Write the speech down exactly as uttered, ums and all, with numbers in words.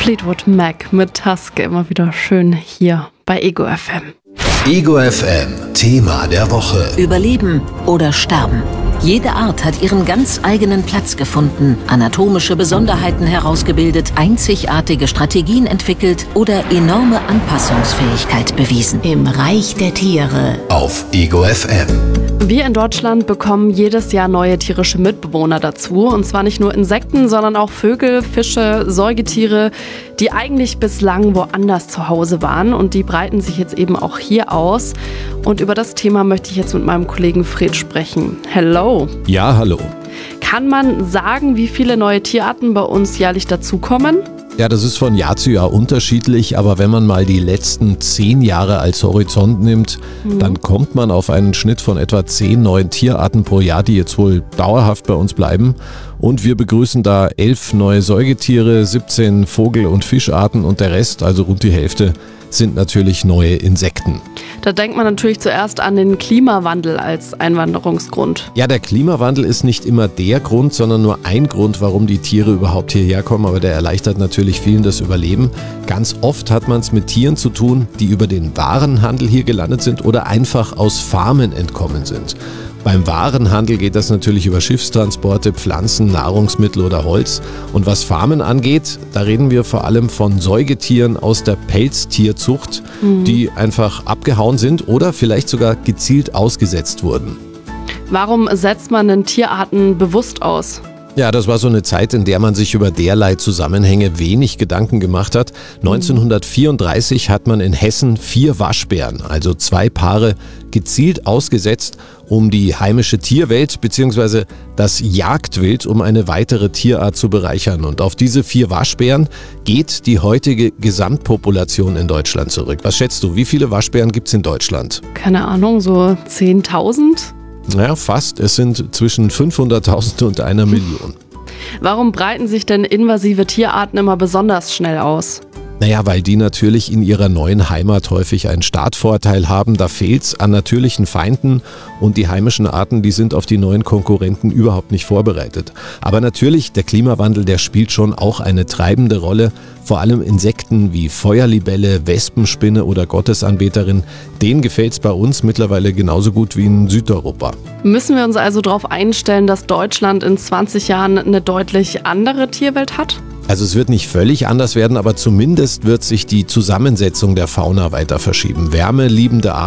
Fleetwood Mac mit Tusk, immer wieder schön hier bei Ego F M. Ego F M, Thema der Woche. Überleben oder sterben. Jede Art hat ihren ganz eigenen Platz gefunden, anatomische Besonderheiten herausgebildet, einzigartige Strategien entwickelt oder enorme Anpassungsfähigkeit bewiesen. Im Reich der Tiere. Auf Ego F M. Wir in Deutschland bekommen jedes Jahr neue tierische Mitbewohner dazu. Und zwar nicht nur Insekten, sondern auch Vögel, Fische, Säugetiere, die eigentlich bislang woanders zu Hause waren. Und die breiten sich jetzt eben auch hier aus. Und über das Thema möchte ich jetzt mit meinem Kollegen Fred sprechen. Hello. Ja, hallo. Kann man sagen, wie viele neue Tierarten bei uns jährlich dazukommen? Ja, das ist von Jahr zu Jahr unterschiedlich, aber wenn man mal die letzten zehn Jahre als Horizont nimmt, mhm. dann kommt man auf einen Schnitt von etwa zehn neuen Tierarten pro Jahr, die jetzt wohl dauerhaft bei uns bleiben. Und wir begrüßen da elf neue Säugetiere, siebzehn Vogel- und Fischarten und der Rest, also rund die Hälfte, sind natürlich neue Insekten. Da denkt man natürlich zuerst an den Klimawandel als Einwanderungsgrund. Ja, der Klimawandel ist nicht immer der Grund, sondern nur ein Grund, warum die Tiere überhaupt hierher kommen. Aber der erleichtert natürlich vielen das Überleben. Ganz oft hat man es mit Tieren zu tun, die über den Warenhandel hier gelandet sind oder einfach aus Farmen entkommen sind. Beim Warenhandel geht das natürlich über Schiffstransporte, Pflanzen, Nahrungsmittel oder Holz. Und was Farmen angeht, da reden wir vor allem von Säugetieren aus der Pelztierzucht, mhm. die einfach abgehauen sind oder vielleicht sogar gezielt ausgesetzt wurden. Warum setzt man denn Tierarten bewusst aus? Ja, das war so eine Zeit, in der man sich über derlei Zusammenhänge wenig Gedanken gemacht hat. neunzehnhundertvierunddreißig hat man in Hessen vier Waschbären, also zwei Paare, gezielt ausgesetzt, um die heimische Tierwelt bzw. das Jagdwild um eine weitere Tierart zu bereichern. Und auf diese vier Waschbären geht die heutige Gesamtpopulation in Deutschland zurück. Was schätzt du, wie viele Waschbären gibt es in Deutschland? Keine Ahnung, so zehntausend? Ja, fast. Es sind zwischen fünfhunderttausend und einer Million. Warum breiten sich denn invasive Tierarten immer besonders schnell aus? Naja, weil die natürlich in ihrer neuen Heimat häufig einen Startvorteil haben. Da fehlt's an natürlichen Feinden und die heimischen Arten, die sind auf die neuen Konkurrenten überhaupt nicht vorbereitet. Aber natürlich, der Klimawandel, der spielt schon auch eine treibende Rolle. Vor allem Insekten wie Feuerlibelle, Wespenspinne oder Gottesanbeterin, denen gefällt's bei uns mittlerweile genauso gut wie in Südeuropa. Müssen wir uns also darauf einstellen, dass Deutschland in zwanzig Jahren eine deutlich andere Tierwelt hat? Also es wird nicht völlig anders werden, aber zumindest wird sich die Zusammensetzung der Fauna weiter verschieben. Wärmeliebende Arten